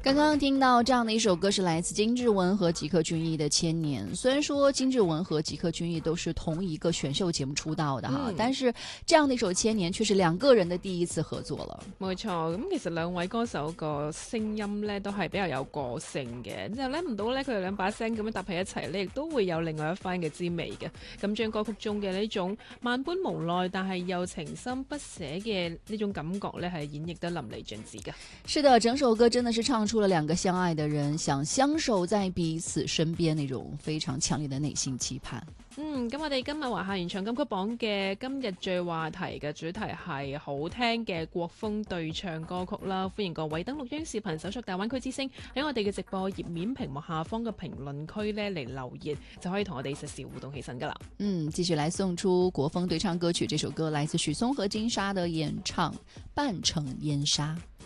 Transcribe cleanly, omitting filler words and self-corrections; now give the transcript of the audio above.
刚刚听到这样的一首歌是来自金志文和吉克隽逸的《千年》。虽然说金志文和吉克隽逸都是同一个選秀節目出道的哈，但是這樣的一首《千年》卻是兩個人的第一次合作了。 冇錯，咁其實兩位歌手個聲音咧都係比較有個性嘅，之後諗唔到咧佢哋兩把聲咁樣搭喺一齊咧，亦都會有另外一番嘅滋味嘅。咁將歌曲中嘅呢種萬般無奈，但係又情深不捨嘅呢種感覺咧，係演繹得淋漓盡致嘅。 是的，整首歌真的是唱出了兩個相愛的人想相守在彼此身邊那種非常強烈的內心期盼。 咁我哋今日華夏原創金曲榜嘅今日最話題嘅主題係好聽嘅國風對唱歌曲啦，歡迎各位登錄央視頻搜索大灣區之聲，喺我哋嘅直播頁面屏幕下方嘅評論區呢嚟留言，就可以同我哋實時互動起身噶啦。 繼續來送出國風對唱歌曲，這首歌來自許嵩和金莎的演唱《半城煙沙》。